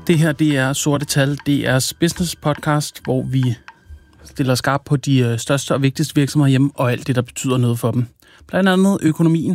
Det her, det er Sorte Tal, DR's business podcast, hvor vi stiller skarp på de største og vigtigste virksomheder hjemme, og alt det, der betyder noget for dem. Blandt andet økonomien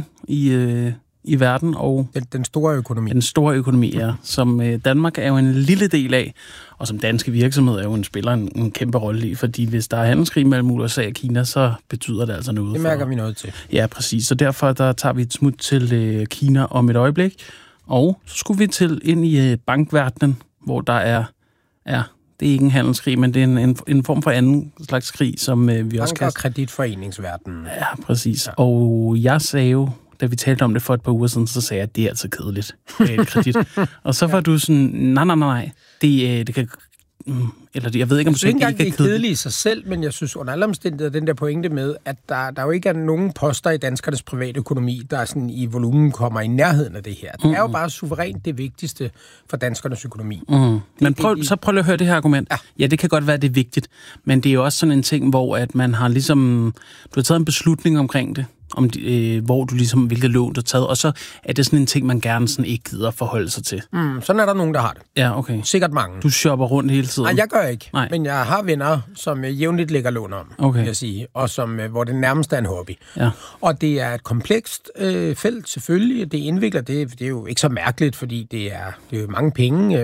i verden, og den store økonomi. Den store økonomi, ja. Som Danmark er jo en lille del af, og som danske virksomheder er jo spiller en kæmpe rolle i, fordi hvis der er handelskrig mellem USA og Kina, så betyder det altså noget. Det mærker vi noget til. Ja, præcis. Så derfor der tager vi et smut til Kina om et øjeblik, og så skulle vi ind i bankverdenen, hvor der er det er ikke en handelskrig, men det er en form for anden slags krig, som vi også kan... Bank- og kreditforeningsverdenen. Ja, præcis. Ja. Og jeg sagde jo, da vi talte om det for et par uger siden, så sagde jeg, at det er altså kedeligt. Kredit. Og så var du sådan, nej. Det kan... Eller jeg ved ikke, om jeg synes ikke engang, det er kedeligt i sig selv, men jeg synes under alle omstændigheder, den der pointe med, at der jo ikke er nogen poster i danskernes private økonomi, der sådan i volumen kommer i nærheden af det her. Det er jo bare suverænt det vigtigste for danskernes økonomi. Men prøv lige at høre det her argument. Ja, det kan godt være, det er vigtigt, men det er jo også sådan en ting, hvor at man har ligesom... Du har taget en beslutning omkring det, hvor du ligesom, hvilket lån du har taget, og så er det sådan en ting, man gerne sådan ikke gider forholde sig til. Sådan er der nogen, der har det. Ja, okay. Sikkert mange. Du shopper rundt hele tiden? Nej, jeg gør ikke. Nej. Men jeg har venner, som jævnligt lægger lån om, vil jeg sige, og hvor det nærmest er en hobby. Ja. Og det er et komplekst felt, selvfølgelig. Det indvikler, det er jo ikke så mærkeligt, fordi det er jo mange penge,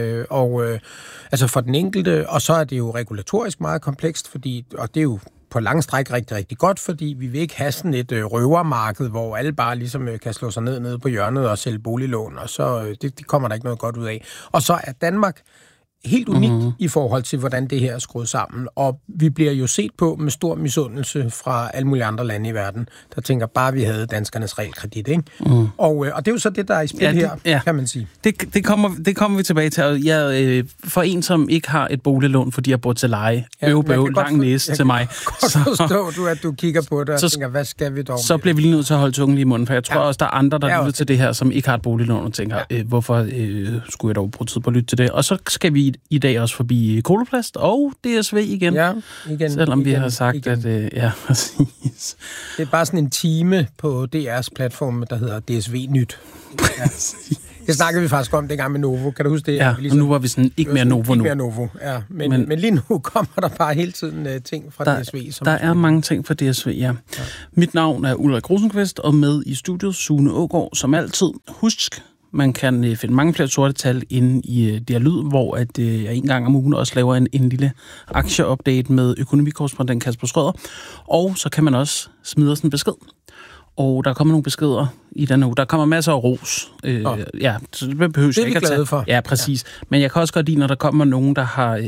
altså for den enkelte, og så er det jo regulatorisk meget komplekst, og det er jo på lang stræk rigtig, rigtig godt, fordi vi vil ikke have sådan et røvermarked, hvor alle bare ligesom kan slå sig nede på hjørnet og sælge boliglån, og så det kommer der ikke noget godt ud af. Og så er Danmark helt unikt i forhold til, hvordan det her er skruet sammen. Og vi bliver jo set på med stor misundelse fra alle mulige andre lande i verden, der tænker bare, vi havde danskernes realkredit, ikke? Og det er jo så det, der er i spil her, kan man sige. Det kommer vi tilbage til. For en, som ikke har et boliglån, fordi jeg bor til leje, lang næse til mig. Så forstår du, at du kigger på det og tænker, hvad skal vi dog? Så bliver vi lige nødt til at holde tungen lige i munden, for jeg tror også, der er andre, der lytter til det her, som ikke har et boliglån og tænker, hvorfor skulle jeg dog bruge tid på at lytte til det? Og så skal vi i dag også forbi Coloplast og DSV igen. Ja, igen. Selvom vi har sagt, at... ja, præcis. Det er bare sådan en time på DR's platform, der hedder DSV Nyt. Ja. Det snakkede vi faktisk om dengang med Novo. Kan du huske det? Ja, og nu var vi sådan ikke mere Novo nu. Ikke mere Novo, ja. Men lige nu kommer der bare hele tiden ting fra DSV. Der er mange ting fra DSV, ja. Mit navn er Ulrik Rosenqvist, og med i studiet Sune Aagaard, som altid. Husk, man kan finde mange flere sorte tal inde i DR Lyd, hvor at, jeg en gang om ugen også laver en lille aktieupdate med økonomikorrespondent Kasper Schrøder. Og så kan man også smide os en besked. Og der kommer nogle beskeder i den uge. Der kommer masser af ros. Ja, så det behøver jeg ikke at tage. Det er vi glade for. Ja, præcis. Ja. Men jeg kan også godt lide, når der kommer nogen, der har...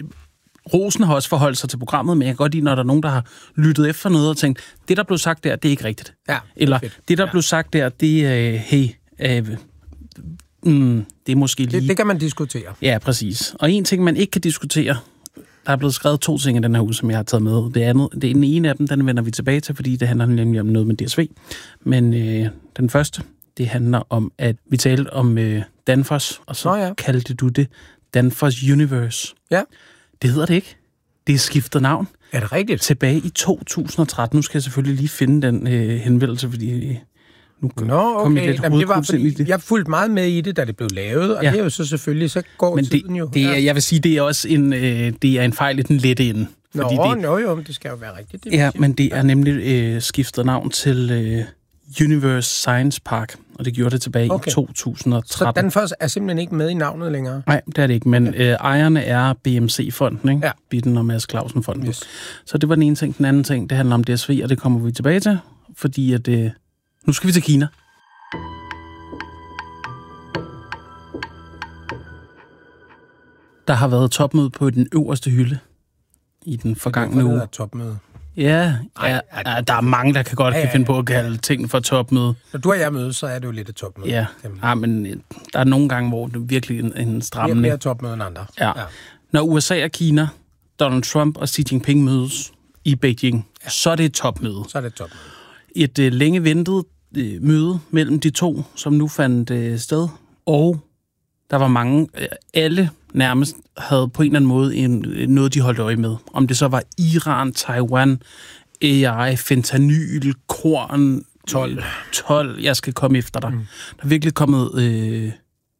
Rosen har også forholdt sig til programmet, men jeg kan godt lide, når der er nogen, der har lyttet efter noget og tænkt, det, der blev sagt der, det er ikke rigtigt. Ja, eller det, der blev sagt der, det er... det er måske lige... Det kan man diskutere. Ja, præcis. Og en ting, man ikke kan diskutere, der er blevet skrevet 2 ting i den her uge, som jeg har taget med. Den ene af dem, den vender vi tilbage til, fordi det handler nemlig om noget med DSV. Men den første, det handler om, at vi talte om Danfoss, og så kaldte du det Danfoss Universe. Ja. Det hedder det ikke. Det er skiftet navn. Er det rigtigt? Tilbage i 2013. Nu skal jeg selvfølgelig lige finde den henvendelse, fordi... Jeg fulgte meget med i det, da det blev lavet, og det er jo så selvfølgelig, så går tiden jo. Jeg vil sige, det er også en fejl i den lette ende. Det skal jo være rigtigt. Men det er nemlig skiftet navn til Universe Science Park, og det gjorde det tilbage i 2013. Så Danfoss er simpelthen ikke med i navnet længere? Nej, det er det ikke, men ejerne er BMC-fonden, ikke? Ja. Bitten og Mads Clausen-fonden. Yes. Så det var den ene ting. Den anden ting, det handler om DSV, og det kommer vi tilbage til, fordi at... Nu skal vi til Kina. Der har været topmøde på den øverste hylde i den forgangne uge. Topmøde? Ja, der er mange, der kan finde på at kalde ting for topmøde. Når du og jeg mødes, så er det jo lidt et topmøde. Ja, men der er nogle gange, hvor det er virkelig en stramning. Mere topmøde end andre. Ja. Når USA og Kina, Donald Trump og Xi Jinping mødes i Beijing, så er det et topmøde. Et længe ventet møde mellem de to, som nu fandt sted, og der var mange, alle nærmest havde på en eller anden måde noget, de holdt øje med. Om det så var Iran, Taiwan, AI, fentanyl, korn, 12, jeg skal komme efter dig. Der er virkelig kommet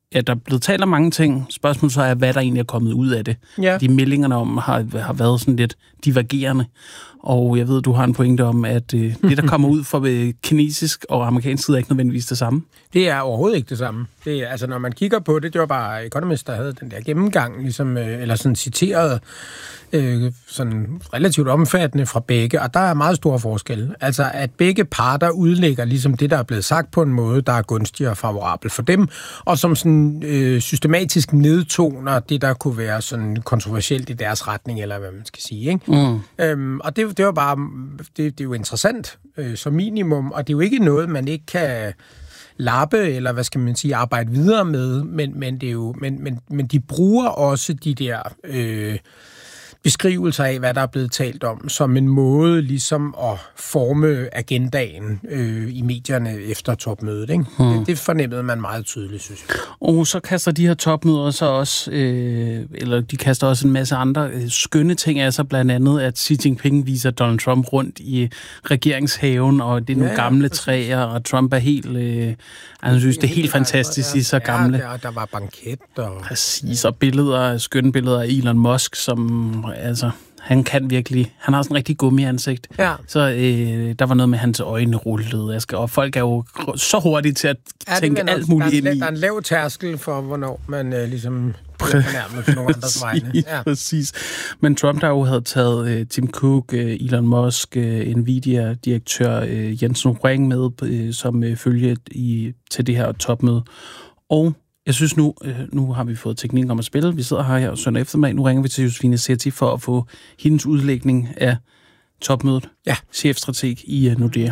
ja, der er blevet talt om mange ting. Spørgsmålet så er, hvad der egentlig er kommet ud af det. Ja. De meldingerne om har været sådan lidt divergerende. Og jeg ved, du har en pointe om, at det, der kommer ud fra kinesisk og amerikansk side, er ikke nødvendigvis det samme. Det er overhovedet ikke det samme. Det er, altså, når man kigger på det, det var bare Economist, der havde den der gennemgang, ligesom, eller sådan citeret sådan relativt omfattende fra begge, og der er meget store forskelle. Altså, at begge parter udlægger ligesom det, der er blevet sagt på en måde, der er gunstig og favorabel for dem, og som sådan systematisk nedtoner det, der kunne være sådan kontroversielt i deres retning, eller hvad man skal sige, ikke? Og det var bare, det er jo interessant som minimum, og det er jo ikke noget, man ikke kan lappe, eller hvad skal man sige, arbejde videre med, men det er jo, men de bruger også de der beskrivelser af, hvad der er blevet talt om, som en måde ligesom at forme agendaen i medierne efter topmødet. Ikke? Det fornemmede man meget tydeligt, synes jeg. Og så kaster de her topmøder så også, eller de kaster også en masse andre skønne ting af sig, blandt andet, at Xi Jinping viser Donald Trump rundt i regeringshaven, og det er nogle gamle træer, og Trump er helt, han synes, det er helt fantastisk, de så gamle. Ja, der var banket. Og præcis, og billeder, skønne billeder af Elon Musk, som altså, han kan virkelig, han har sådan en rigtig gummiansigt. Ja. Så der var noget med, hans øjne rullede. Og folk er jo så hurtige til at tænke alt muligt ind i. Der er en lav tærskel for, hvornår man ligesom bliver fornærmet på nogle andres vegne. Ja. Præcis. Men Trump, der jo havde taget Tim Cook, Elon Musk, Nvidia-direktør Jens Ring med som følge til det her topmøde. Og jeg synes nu har vi fået teknikken om at spille. Vi sidder her søndag eftermiddag. Nu ringer vi til Josefine Sethi for at få hendes udlægning af topmødet. Ja. Chefstrateg i Nordea.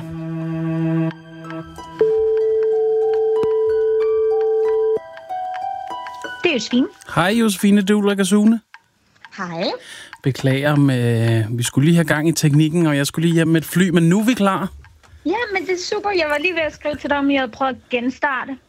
Det er Josefine. Hej Josefine, det er Ulrik og Sune. Hej. Beklager, vi skulle lige have gang i teknikken, og jeg skulle lige hjem med et fly, men nu er vi klar. Ja, men det er super. Jeg var lige ved at skrive til dig, om jeg havde prøvet at genstarte.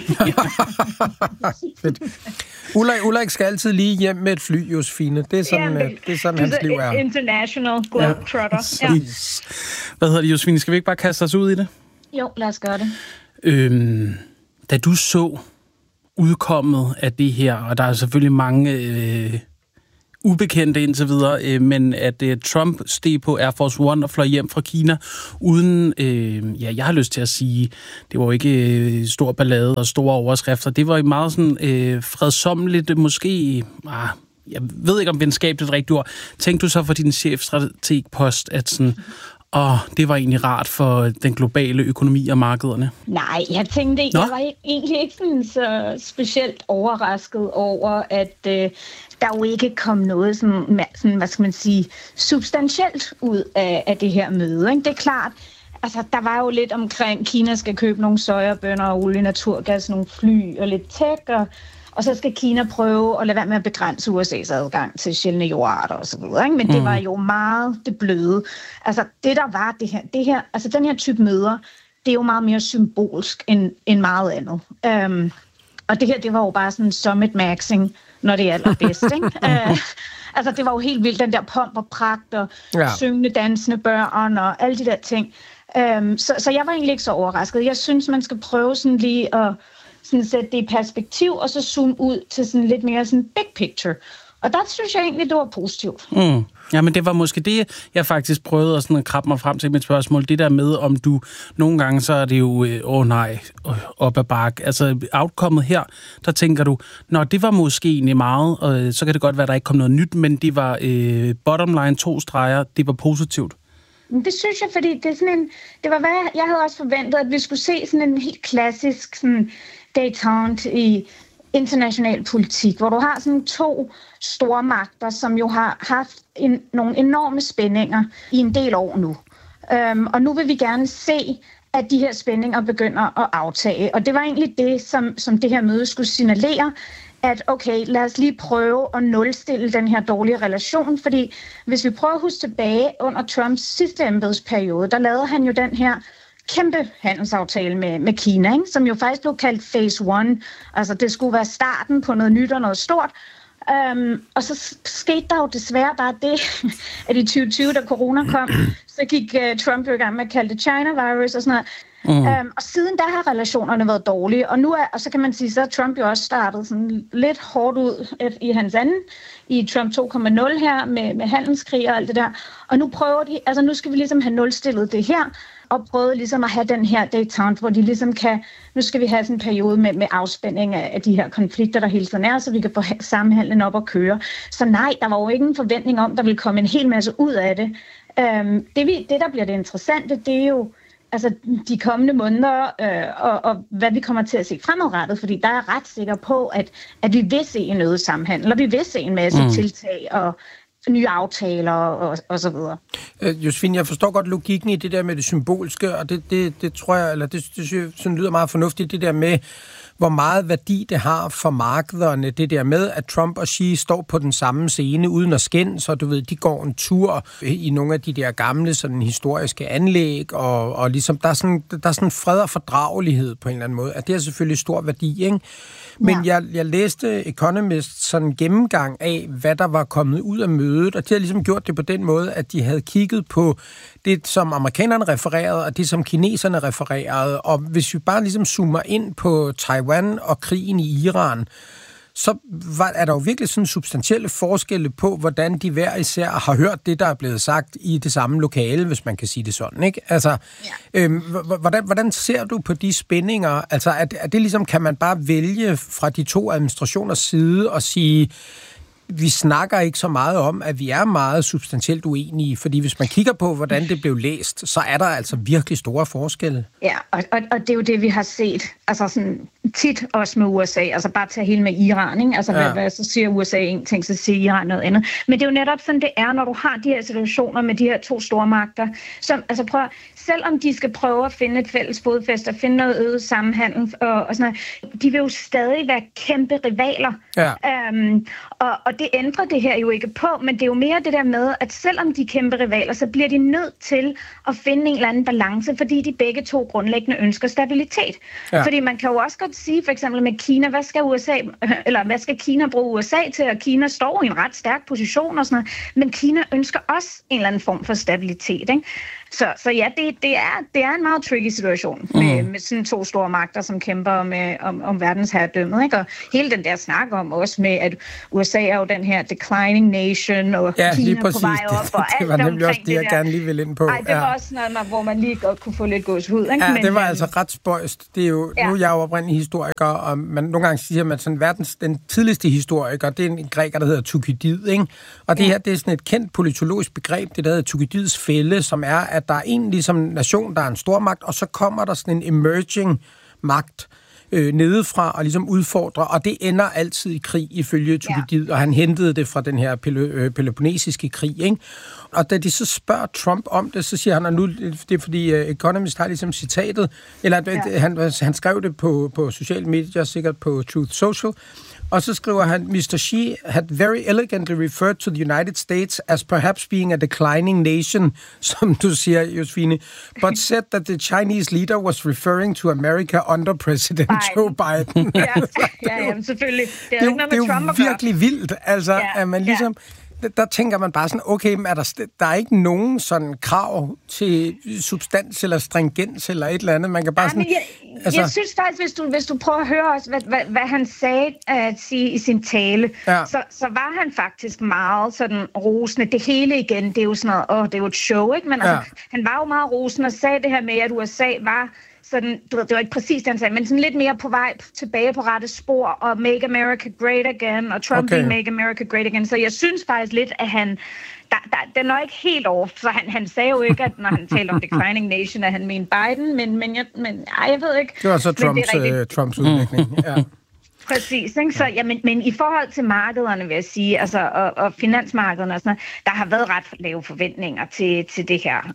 Ulrik skal altid lige hjem med et fly, Josefine. Det er sådan hans liv er. International Globetrotter. Ja. Hvad hedder det, Josefine? Skal vi ikke bare kaste os ud i det? Jo, lad os gøre det. Da du så udkommet af det her, og der er selvfølgelig mange ubekendte indtil videre, men at Trump steg på Air Force One og fløj hjem fra Kina uden, jeg har lyst til at sige, det var jo ikke stor ballade og store overskrifter. Det var meget sådan fredsommeligt, måske, jeg ved ikke om venskab det er et rigtigt ord. Tænkte du så for din chefstrategpost, at sådan, det var egentlig rart for den globale økonomi og markederne? Nej, jeg tænkte, jeg var egentlig ikke sådan så specielt overrasket over, at der jo ikke kom noget sådan, hvad skal man sige, substantielt ud af det her møde. Ikke? Det er klart, altså der var jo lidt omkring, Kina skal købe nogle sojabønner og olie, naturgas, nogle fly og lidt tech, og så skal Kina prøve at lade være med at begrænse USA's adgang til sjældne jordarter og så videre. Ikke? Men det var jo meget det bløde. Altså det der var det her, altså den her type møder, det er jo meget mere symbolsk end meget andet. Og det her, det var jo bare sådan summit maxing, når det er allerbedst, ikke? Altså, det var jo helt vildt, den der pomp og pragt, og syngende, dansende børn, og alle de der ting. Så jeg var egentlig ikke så overrasket. Jeg synes, man skal prøve sådan lige at sådan sætte det i perspektiv, og så zoome ud til sådan lidt mere sådan big picture. Og der synes jeg egentlig, det var positivt. Ja, men det var måske det, jeg faktisk prøvede at sådan krabbe mig frem til mit spørgsmål. Det der med, om du nogle gange, så er det jo, op ad bakke. Altså, outcomet her, der tænker du, det var måske egentlig meget, og så kan det godt være, at der ikke kom noget nyt, men det var bottom line 2 streger, det var positivt. Det synes jeg, fordi det er sådan det var hvad jeg havde også forventet, at vi skulle se sådan en helt klassisk sådan détente i international politik, hvor du har sådan 2 store magter, som jo har haft nogle enorme spændinger i en del år nu. Og nu vil vi gerne se, at de her spændinger begynder at aftage. Og det var egentlig det, som det her møde skulle signalere, at okay, lad os lige prøve at nulstille den her dårlige relation, fordi hvis vi prøver at huske tilbage under Trumps sidste embedsperiode, der lavede han jo den her kæmpe handelsaftale med Kina, ikke? Som jo faktisk blev kaldt Phase 1. Altså det skulle være starten på noget nyt og noget stort. Og så skete der jo desværre bare det, at i 2020, da corona kom, så gik Trump jo i gang med at kalde det China virus og sådan noget. Og siden der har relationerne været dårlige, og så kan man sige, så er Trump jo også startet sådan lidt hårdt ud i hans anden, i Trump 2.0 her, med handelskrig og alt det der. Og nu prøver de, altså nu skal vi ligesom have nulstillet det her, og prøvet ligesom at have den her détente, hvor de ligesom kan, nu skal vi have sådan en periode med afspænding af de her konflikter, der hele tiden er, så vi kan få samhandlen op og køre. Så nej, der var jo ikke en forventning om, der ville komme en hel masse ud af det. Det der bliver det interessante, det er jo altså de kommende måneder, og hvad vi kommer til at se fremadrettet, fordi der er ret sikker på, at vi vil se en øget samhandel, og vi vil se en masse tiltag og nye aftaler og så videre. Josefine, jeg forstår godt logikken i det der med det symbolske, og det tror jeg, eller det sådan lyder meget fornuftigt, det der med, hvor meget værdi det har for markederne, det der med, at Trump og Xi står på den samme scene uden at skændes, så du ved, de går en tur i nogle af de der gamle sådan historiske anlæg, og ligesom, der er sådan fred og fordragelighed på en eller anden måde, at det er selvfølgelig stor værdi, ikke? Men jeg læste Economist sådan en gennemgang af, hvad der var kommet ud af mødet, og de har ligesom gjort det på den måde, at de havde kigget på det, som amerikanerne refererede, og det, som kineserne refererede. Og hvis vi bare ligesom zoomer ind på Taiwan og krigen i Iran, så er der jo virkelig sådan substantielle forskelle på, hvordan de hver især har hørt det, der er blevet sagt i det samme lokale, hvis man kan sige det sådan, ikke? Altså, hvordan ser du på de spændinger? Altså, er det ligesom, kan man bare vælge fra de to administrationers side og sige, vi snakker ikke så meget om, at vi er meget substantielt uenige, fordi hvis man kigger på, hvordan det blev læst, så er der altså virkelig store forskelle. Ja, og det er jo det, vi har set, altså sådan tit også med USA, altså bare tage hele med Iran, ikke? Altså hvad så siger USA en ting, så siger Iran noget andet. Men det er jo netop sådan, det er, når du har de her situationer med de her to stormagter, som, altså prøv, selvom de skal prøve at finde et fælles fodfæste og finde noget øget sammenhandel og sådan noget, de vil jo stadig være kæmpe rivaler. Ja. Og det ændrer det her jo ikke på, men det er jo mere det der med, at selvom de er kæmpe rivaler, så bliver de nødt til at finde en eller anden balance, fordi de begge to grundlæggende ønsker stabilitet. Ja. Fordi man kan jo også godt sige, for eksempel med Kina, hvad skal Kina bruge USA til, og Kina står i en ret stærk position og sådan noget, men Kina ønsker også en eller anden form for stabilitet, ikke? Så ja, det er en meget tricky situation med sådan to store magter, som kæmper om verdensherredømmet, ikke? Og hele den der snak om også med, at USA er jo den her declining nation, og Kina på vej op, og alt det var nemlig også det, jeg gerne lige ville ind på. Ej, det var også noget, hvor man lige godt kunne få lidt gåsehud, ikke? Ja, men, det var altså ret spøjst. Det er jo, nu er jeg jo oprindelig historiker, og nogle gange siger man sådan, den tidligste historiker, det er en græker, der hedder Thukydid, ikke? Og det her, det er sådan et kendt politologisk begreb, det der hedder Thukydids fælde, som er, at der er en ligesom nation, der er en stormagt, og så kommer der sådan en emerging magt nedefra og ligesom udfordrer, og det ender altid i krig ifølge Thukydid, og han hentede det fra den her peloponnesiske krig, ikke? Og da de så spørger Trump om det, så siger han, og nu det er fordi Economist har ligesom citatet, eller han skrev det på sociale medier, sikkert på Truth Social, og så skriver han, Mr. Xi had very elegantly referred to the United States as perhaps being a declining nation, som du siger, Josefine, but said that the Chinese leader was referring to America under President Joe Biden. Ja, selvfølgelig. Det er jo virkelig vildt, altså, at man ligesom... Der tænker man bare sådan, okay, men der er ikke nogen sådan krav til substans eller stringens eller et eller andet. Man kan bare sådan... Jeg synes faktisk, hvis du prøver at høre også, hvad han sagde at sige i sin tale, så var han faktisk meget sådan rosende. Det hele igen, det er jo sådan noget, det er jo et show, ikke? Men altså, han var jo meget rosende og sagde det her med, at USA var... sådan, du ved, det var ikke præcis det, han sagde, men sådan lidt mere på vej tilbage på rette spor, og Make America Great Again, og Trump vil Make America Great Again. Så jeg synes faktisk lidt, at han... Den er ikke helt off, så han sagde jo ikke, at når han talte om declining nation, at han mente Biden, men jeg ved ikke. Det var så Trumps udvikling, ja. Præcis, ikke? Så, men i forhold til markederne, vil jeg sige, altså, og finansmarkederne og sådan noget, der har været ret lave forventninger til det her.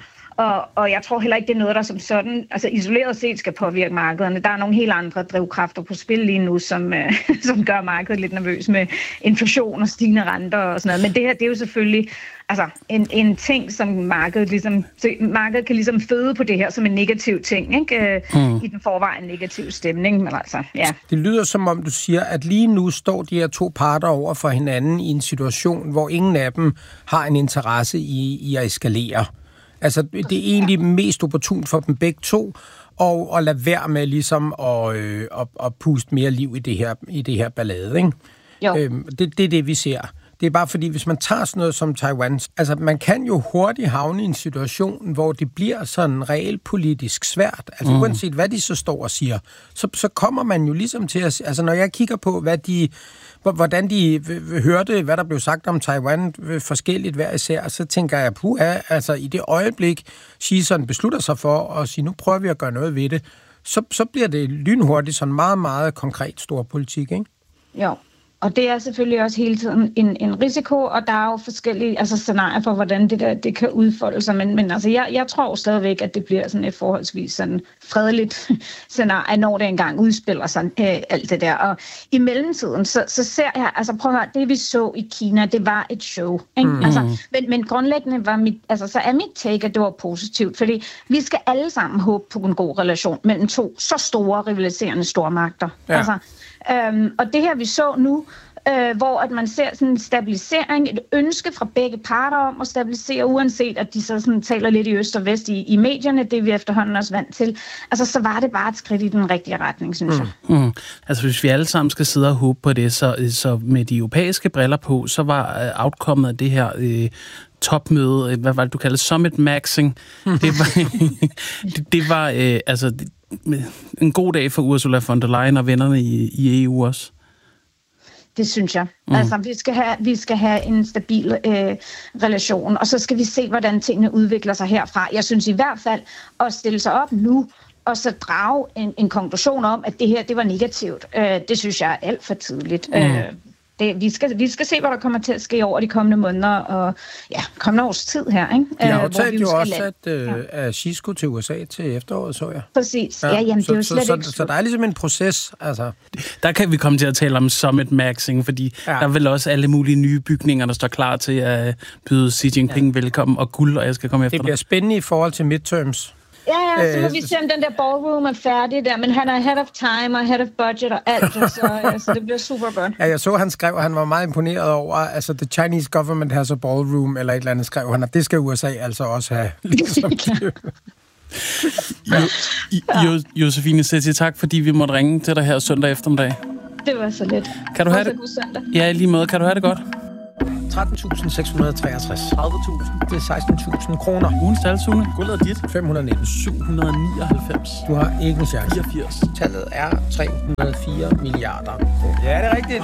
Og jeg tror heller ikke, det er noget, der som sådan, altså isoleret set skal påvirke markederne. Der er nogle helt andre drivkræfter på spil lige nu, som gør markedet lidt nervøs med inflation og stigende renter og sådan noget. Men det her, det er jo selvfølgelig altså en ting, som markedet kan ligesom føde på det her som en negativ ting, ikke? I den forvejen negativ stemning. Men altså, ja. Det lyder som om, du siger, at lige nu står de her to parter over for hinanden i en situation, hvor ingen af dem har en interesse i at eskalere. Altså, det er egentlig mest opportunt for dem begge to, og lade være med ligesom at puste mere liv i det her ballade, ikke? Jo. Det er det, vi ser. Det er bare fordi, hvis man tager sådan noget som Taiwan, altså man kan jo hurtigt havne i en situation, hvor det bliver sådan realpolitisk svært. Altså uanset hvad de så står og siger, så kommer man jo ligesom til at... Altså når jeg kigger på, hvordan de hørte, hvad der blev sagt om Taiwan forskelligt hver især, så tænker jeg, altså i det øjeblik, Xi sådan beslutter sig for at sige, nu prøver vi at gøre noget ved det, så bliver det lynhurtigt sådan meget, meget konkret stor politik, ikke? Jo. Og det er selvfølgelig også hele tiden en risiko, og der er jo forskellige scenarier for, hvordan det kan udfolde sig. Men altså, jeg tror stadigvæk, at det bliver sådan et forholdsvis sådan fredeligt scenarie, når det engang udspiller sig alt det der. Og i mellemtiden, så ser jeg, altså prøv at høre, det vi så i Kina, det var et show. Ikke? Altså, men grundlæggende var så er mit take, at det var positivt, fordi vi skal alle sammen håbe på en god relation mellem to så store rivaliserende stormagter. Ja. Altså, og det her vi så nu, hvor at man ser sådan en stabilisering, et ønske fra begge parter om at stabilisere, uanset at de så sådan taler lidt i øst og vest i medierne, det er vi efterhånden også vant til. Altså, så var det bare et skridt i den rigtige retning, synes jeg. Altså, hvis vi alle sammen skal sidde og håbe på det, så med de europæiske briller på, så var outcomet af det her topmøde, hvad var det, du kaldte summit maxing, det var en god dag for Ursula von der Leyen og vennerne i EU også. Det synes jeg. Altså, vi skal have en stabil relation, og så skal vi se, hvordan tingene udvikler sig herfra. Jeg synes i hvert fald at stille sig op nu, og så drage en konklusion om, at det her, det var negativt. Det synes jeg er alt for tidligt. Vi skal se, hvad der kommer til at ske over de kommende måneder, og kommende års tid her. Ikke? De aftalte jo også, at Xi skulle til USA til efteråret, så jeg. Præcis. Ja, jamen, det er jo slet ikke... Så der er ligesom en proces, altså. Der kan vi komme til at tale om summit maxing, fordi der er vel også alle mulige nye bygninger, der står klar til at byde Xi Jinping velkommen, og guld, og jeg skal komme efter det bliver spændende i forhold til midterms. Ja, så må vi se, om den der ballroom er færdig der, men han er ahead of time og ahead of budget og alt, så det bliver super godt. Ja, jeg så, han skrev, at han var meget imponeret over, altså the Chinese government has a ballroom, eller et eller andet skrev han, at det skal USA altså også have. Ligesom Josefine Sethi, tak fordi vi måtte ringe til dig her søndag eftermiddag. Det var så lidt. Kan du have det? Ja, lige måde. Kan du have det godt? 13.663. 30.000. Det er 16.000 kroner. Ugens tal, Sune. Guldet er dit. 519. 799. Du har ikke en chance. 84. Tallet er 304 milliarder. Ja, det er rigtigt.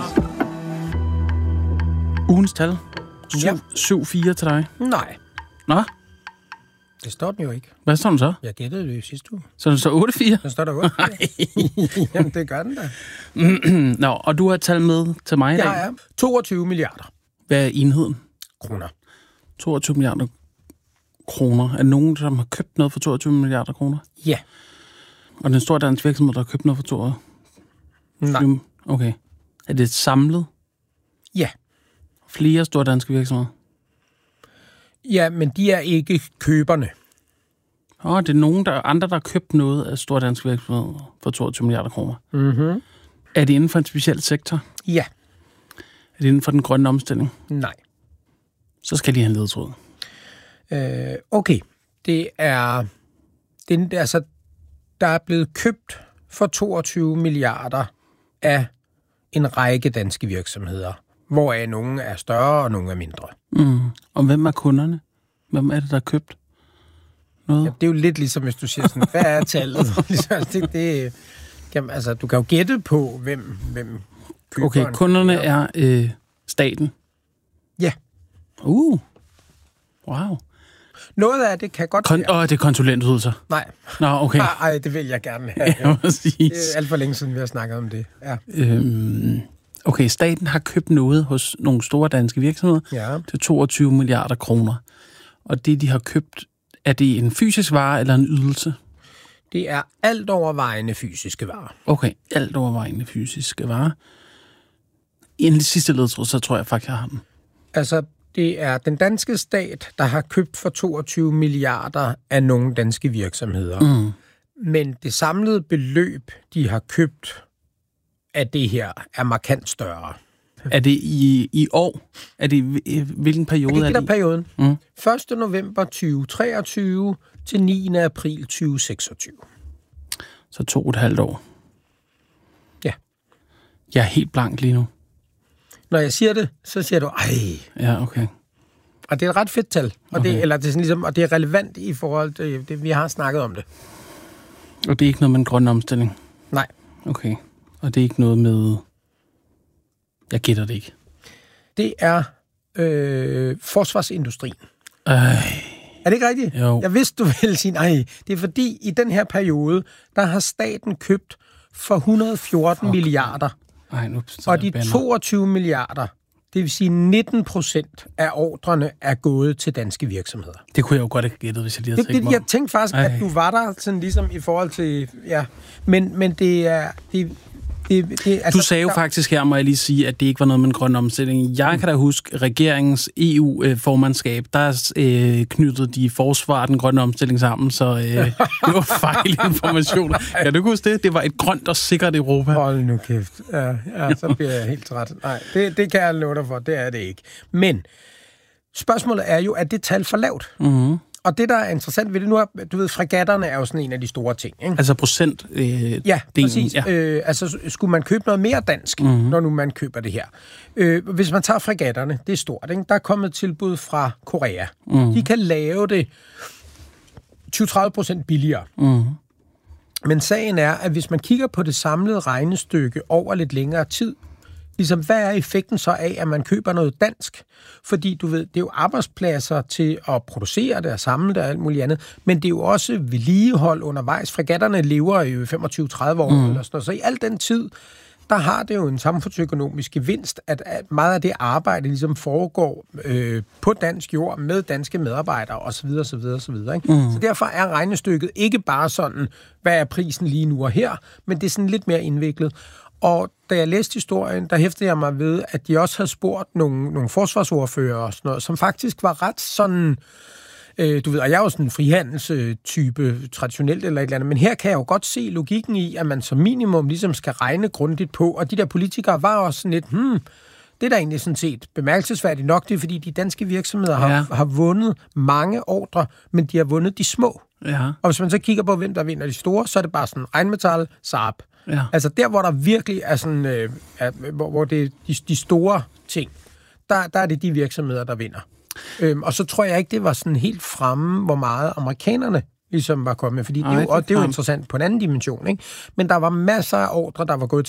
Ugens tal. 7-4 til dig. Nej. Nå? Det står den jo ikke. Hvad står den så? Jeg gættede det sidste uge. Så den står 8-4? Den står der 8-4. Jamen, det gør den da. Nå, og du har tal med til mig i dag? Ja. 22 milliarder. Hvad er enheden? Kroner. 22 milliarder kroner. Er der nogen, som har købt noget for 22 milliarder kroner? Ja. Og den store danske virksomhed, der har købt noget for 22? Nej. Okay. Er det samlet? Ja. Flere store danske virksomheder? Ja, men de er ikke køberne. Det er nogen, andre, der har købt noget af store danske virksomheder for 22 milliarder kroner. Mhm. Er det inden for en speciel sektor? Ja. Er det inden for den grønne omstilling? Nej. Så skal de have en ledetråd. Okay. Det er... Altså, der er blevet købt for 22 milliarder af en række danske virksomheder, hvoraf nogle er større og nogle er mindre. Og hvem er kunderne? Hvem er det, der har købt noget? Ja, det er jo lidt ligesom, hvis du siger sådan, hvad er tallet? Altså, du kan jo gætte på, hvem køberen. Okay, kunderne er staten? Ja. Wow. Noget af det kan godt være. Det er konsulentydelser? Nej. Nå, okay. Nej, det vil jeg gerne have. Ja, præcis. Det er alt for længe siden, vi har snakket om det. Ja. Okay, staten har købt noget hos nogle store danske virksomheder til 22 milliarder kroner. Og det, de har købt, er det en fysisk vare eller en ydelse? Det er alt overvejende fysiske varer. Okay, alt overvejende fysiske varer. En sidste ledtråd, så tror jeg faktisk, jeg har den. Altså, det er den danske stat, der har købt for 22 milliarder af nogle danske virksomheder. Men det samlede beløb, de har købt af det her, er markant større. Er det i år? Er det hvilken periode er det? Det er perioden. 1. november 2023 til 9. april 2026. Så 2,5 år. Ja. Jeg er helt blank lige nu. Når jeg siger det, så siger du, ej. Ja, okay. Og det er et ret fedt tal. Og, okay. det er sådan ligesom, og det er relevant i forhold til det, vi har snakket om det. Og det er ikke noget med en grøn omstilling? Nej. Okay. Og det er ikke noget med... Jeg gætter det ikke. Det er forsvarsindustrien. Er det ikke rigtigt? Jo. Jeg vidste, du ville sige nej. Det er fordi, i den her periode, der har staten købt for 114 milliarder. Ej, nu og de 22 milliarder, det vil sige 19% af ordrene er gået til danske virksomheder. Det kunne jeg jo godt have gættet, hvis jeg lige havde tænkt mig. Jeg tænkte faktisk, at du var der sådan ligesom i forhold til... Ja, men det er... altså, du sagde jo faktisk her, må jeg lige sige, at det ikke var noget med en grøn omstilling. Jeg kan da huske, regeringens EU-formandskab, der knyttede de forsvar og den grønne omstilling sammen, så det var fejl information. Ja, du kunne huske det? Det var et grønt og sikkert Europa. Hold nu kæft. Ja, så bliver jeg helt træt. Nej, det kan jeg love dig for, det er det ikke. Men spørgsmålet er jo, at det tal for lavt? Mm-hmm. Og det, der er interessant ved det nu, er, du ved, fregatterne er jo sådan en af de store ting, ikke? Altså procent ja, præcis. Ja. Altså, skulle man købe noget mere dansk, når nu man køber det her? Hvis man tager fregatterne, det er stort, ikke? Der er kommet et tilbud fra Korea. De kan lave det 20-30% billigere. Men sagen er, at hvis man kigger på det samlede regnestykke over lidt længere tid, ligesom, hvad er effekten så af, at man køber noget dansk? Fordi, du ved, det er jo arbejdspladser til at producere det og samle det og alt muligt andet, men det er jo også vedligehold undervejs. Fregatterne lever jo 25-30 år eller sådan noget, så i al den tid, der har det jo en samfundsøkonomisk gevinst, at meget af det arbejde ligesom foregår på dansk jord med danske medarbejdere osv. osv. Så derfor er regnestykket ikke bare sådan, hvad er prisen lige nu og her, men det er sådan lidt mere indviklet. Og da jeg læste historien, der hæftede jeg mig ved, at de også havde spurgt nogle forsvarsordfører og sådan noget, som faktisk var ret sådan, du ved, og jeg er jo sådan en frihandelstype traditionelt eller et eller andet, men her kan jeg jo godt se logikken i, at man som minimum ligesom skal regne grundigt på, og de der politikere var også sådan lidt, det er da egentlig sådan set bemærkelsesværdigt nok, det er fordi de danske virksomheder har vundet mange ordre, men de har vundet de små. Ja. Og hvis man så kigger på, hvem der vinder de store, så er det bare sådan Rheinmetall, Saab. Ja. Altså der, hvor der virkelig er sådan, hvor det er de store ting, der er det de virksomheder, der vinder. Og så tror jeg ikke, det var sådan helt fremme, hvor meget amerikanerne ligesom var kommet, fordi det er jo interessant på en anden dimension, ikke? Men der var masser af ordre, der var gået